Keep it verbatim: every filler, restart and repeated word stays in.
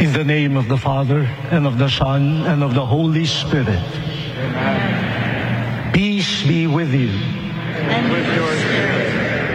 In the name of the Father, and of the Son, and of the Holy Spirit. Amen. Peace be with you. And with your spirit.